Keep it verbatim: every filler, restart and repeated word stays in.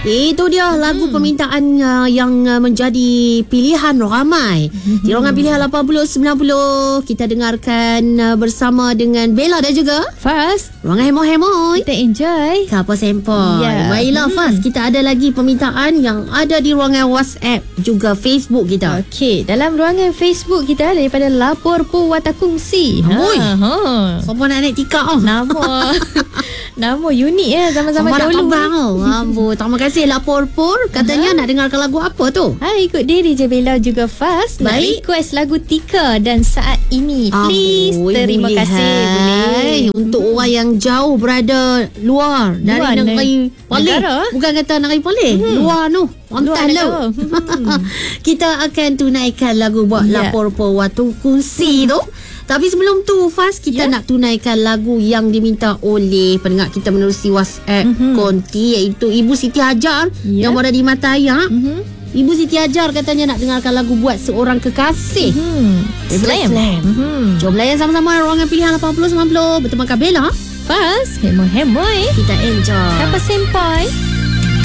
Itu dia lagu hmm. permintaan uh, yang uh, menjadi pilihan ramai. Hmm. Di ruangan pilihan lapan puluh sembilan puluh kita dengarkan uh, bersama dengan Bella dan juga Faz. Ruangan hemoi-hemoi. Kita enjoy. Kapal sempoi. Yeah. Baiklah Faz, hmm. kita ada lagi permintaan yang ada di ruangan WhatsApp juga Facebook kita. Okey, dalam ruangan Facebook kita daripada Lapor Po Watakungsi. Oi. Ha, ha. Siapa nak naik tikar oh? Nama nama unik ya zaman-zaman Sama dahulu. Sama nak oh. Amboi, terima kasih Lapor-Por. Katanya uh-huh. nak dengarkan lagu apa tu? Ha, ikut diri je Bella juga Faz. Nak request lagu Tika dan Saat Ini. Please. Amboi, terima boleh kasih. Hai. Boleh. Untuk hmm. orang yang jauh berada luar dari luar negeri Palih. Bukan kata negeri Palih. Hmm. Luar tu. Mantan tu. Hmm. Kita akan tunaikan lagu buat yeah. Lapor-Por Watakungsi hmm. tu. Tapi sebelum tu Faz, kita yeah. nak tunaikan lagu yang diminta oleh pendengar kita menerusi WhatsApp mm-hmm. konti, iaitu Ibu Siti Hajar yeah. yang berada di Mataya. Mm-hmm. Ibu Siti Hajar katanya nak dengarkan lagu buat seorang kekasih. Mm-hmm. Slam. Slam. Mm-hmm. Jom layan sama-sama ruangan pilihan lapan puluh sembilan puluh bersama Bella. Faz, hemoi-hemoi. Kita enjoy. Kapal sempoi.